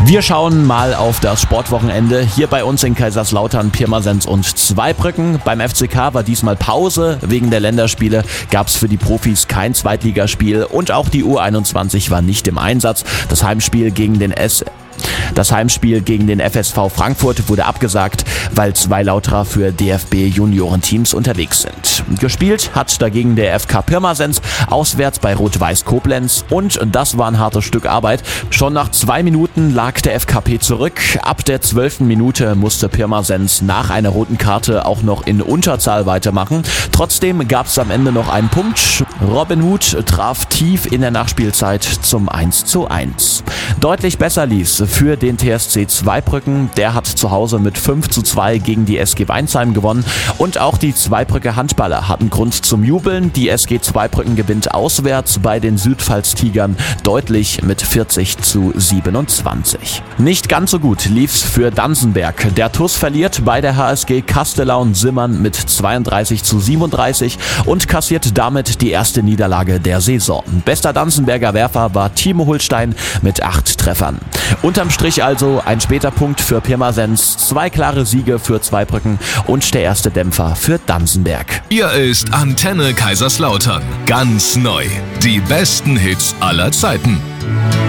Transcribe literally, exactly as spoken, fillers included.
Wir schauen mal auf das Sportwochenende hier bei uns in Kaiserslautern, Pirmasens und Zweibrücken. Beim F C K war diesmal Pause. Wegen der Länderspiele gab es für die Profis kein Zweitligaspiel und auch die U einundzwanzig war nicht im Einsatz. Das Heimspiel gegen den S Das Heimspiel gegen den F S V Frankfurt wurde abgesagt, weil zwei Lauterer für D F B-Juniorenteams unterwegs sind. Gespielt hat dagegen der F K Pirmasens auswärts bei Rot-Weiß Koblenz und das war ein hartes Stück Arbeit. Schon nach zwei Minuten lag der F K P zurück. Ab der zwölften Minute musste Pirmasens nach einer roten Karte auch noch in Unterzahl weitermachen. Trotzdem gab es am Ende noch einen Punkt. Robin Huth traf tief in der Nachspielzeit zum eins zu eins. Deutlich besser lief's für den T S C Zweibrücken. Der hat zu Hause mit fünf zu zwei gegen die S G Weinsheim gewonnen und auch die Zweibrücker Handballer hatten Grund zum Jubeln. Die S G Zweibrücken gewinnt auswärts bei den Südpfalz-Tigern deutlich mit vierzig zu siebenundzwanzig. Nicht ganz so gut lief's für Dansenberg. Der T U S verliert bei der H S G Kastellaun-Simmern mit zweiunddreißig zu siebenunddreißig und kassiert damit die erste Niederlage der Saison. Bester Dansenberger Werfer war Timo Hulstein mit acht Treffern. Unterm Strich also ein später Punkt für Pirmasens, zwei klare Siege für Zweibrücken und der erste Dämpfer für Dansenberg. Hier ist Antenne Kaiserslautern. Ganz neu. Die besten Hits aller Zeiten.